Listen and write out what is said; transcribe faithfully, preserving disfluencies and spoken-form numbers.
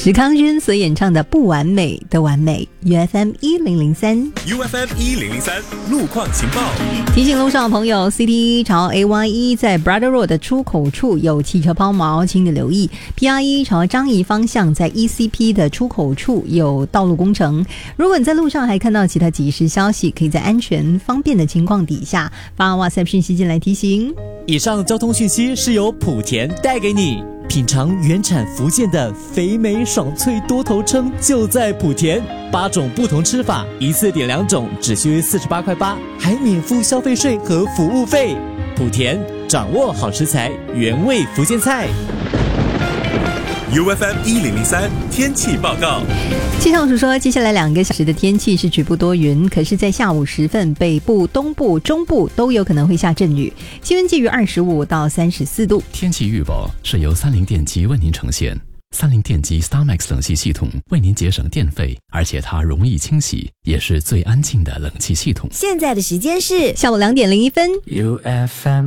史康君所演唱的《不完美的完美》，U F M 一零零三 ，U F M 一零零三路况情报。 提醒路上的朋友 ，C T 一朝 A Y 一在 Brother Road 的出口处有汽车抛锚，请你留意。P R 一朝张仪方向在 E C P 的出口处有道路工程。如果你在路上还看到其他即时消息，可以在安全方便的情况底下发 WhatsApp 讯息进来提醒。 以上交通讯息是由莆田带给你。品尝原产福建的肥美爽脆多头称就在莆田，八种不同吃法，一次点两种，只需四十八块八，还免付消费税和服务费。莆田掌握好食材，原味福建菜。 U F M 一零零三天气报告。 气象署说，接下来两个小时的天气是局部多云，可是在下午时分，北部、东部、中部都有可能会下阵雨，气温介于二十五到三十四度。 天气预报是由三菱电机为您呈现。三菱电机 StarMax 冷气系统为您节省电费，而且它容易清洗，也是最安静的冷气系统。 现在的时间是下午两点零一分。 U F M